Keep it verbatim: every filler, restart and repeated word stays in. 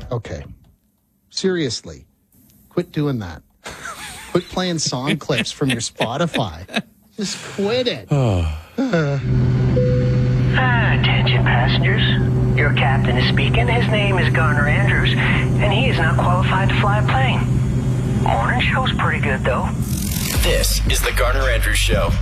Okay. Seriously. Quit doing that. Quit playing song clips from your Spotify. Just quit it. Ah, attention passengers. Your captain is speaking. His name is Garner Andrews, and he is not qualified to fly a plane. Morning show's pretty good, though. This is the Garner Andrews Show.